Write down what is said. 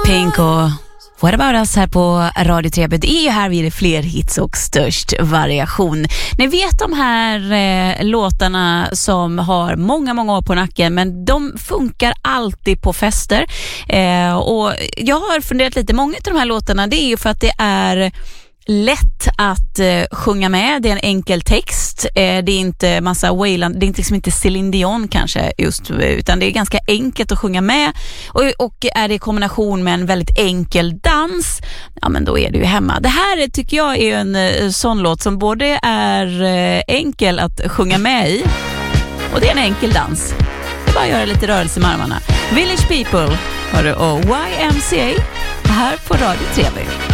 Pink och What About Us här på Radio 3. Det är ju här vi är fler hits och störst variation. Ni vet de här låtarna som har många år på nacken, men de funkar alltid på fester. Och jag har funderat lite, många av de här låtarna, det är ju för att det är lätt att sjunga med. Det är en enkel text. Det är inte massa wailande, det är liksom inte Céline Dion kanske just, utan det är ganska enkelt att sjunga med. Och är det i kombination med en väldigt enkel dans, ja men då är det ju hemma. Det här tycker jag är en sån låt som både är enkel att sjunga med i, och det är en enkel dans. Det är bara att göra lite rörelse med armarna. Village People och YMCA här på Radio 3.